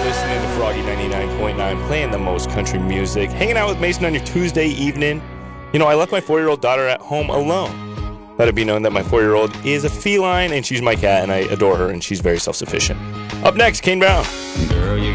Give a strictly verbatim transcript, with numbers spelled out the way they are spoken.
listening to Froggy ninety-nine point nine, playing the most country music, hanging out with Mason on your Tuesday evening. You know, I left my four-year-old daughter at home alone. Let it be known that my four-year-old is a feline, and she's my cat, and I adore her, and she's very self-sufficient. Up next, Kane Brown. Girl, you